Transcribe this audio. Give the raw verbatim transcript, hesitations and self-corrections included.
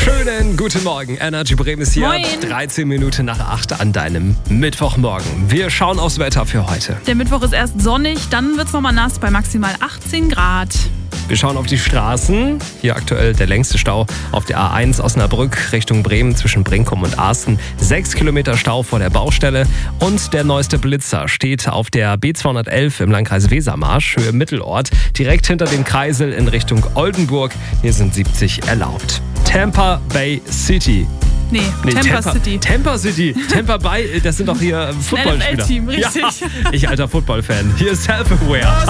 Schönen guten Morgen. Energy Bremen ist hier. Moin. dreizehn Minuten nach acht an deinem Mittwochmorgen. Wir schauen aufs Wetter für heute. Der Mittwoch ist erst sonnig, dann wird es nochmal nass bei maximal achtzehn Grad. Wir schauen auf die Straßen. Hier aktuell der längste Stau auf der A eins Osnabrück Richtung Bremen zwischen Brinkum und Arsten. Sechs Kilometer Stau vor der Baustelle. Und der neueste Blitzer steht auf der B zweihundertelf im Landkreis Wesermarsch, Höhe Mittelort, direkt hinter dem Kreisel in Richtung Oldenburg. Hier sind siebzig erlaubt. Tampa Bay City. Nee, Nee, Tampa, City. Tampa City. Tampa Bay, das sind doch hier Ein N F Footballspieler. L-Team, richtig. Ja, ich alter Football-Fan. Hier ist Self-Aware.